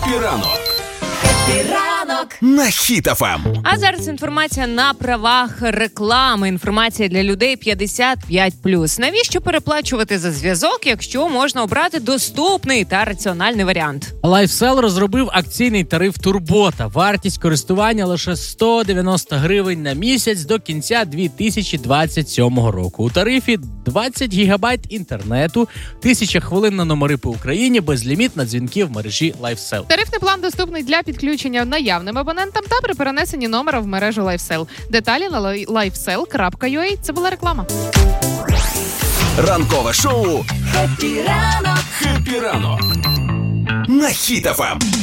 ранок Ранок на Хіт ФМ. А зараз інформація на правах реклами. Інформація для людей 55+. Навіщо переплачувати за зв'язок, якщо можна обрати доступний та раціональний варіант? LifeSell розробив акційний тариф Турбота. Вартість користування лише 190 гривень на місяць до кінця 2027 року. У тарифі 20 гігабайт інтернету, 1000 хвилин на номери по Україні, безліміт на дзвінки в мережі LifeSell. Тарифний план доступний для підключення наявним абонентам та при перенесенні номера в мережу LifeSell. Деталі на lifesell.ua. Це була реклама. Ранкове шоу Хеппі ранок «Хеппі ранок» на Хіт ФМ.